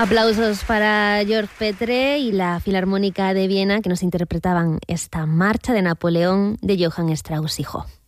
Aplausos para Georg Petre y la Filarmónica de Viena, que nos interpretaban esta marcha de Napoleón de Johann Strauss hijo.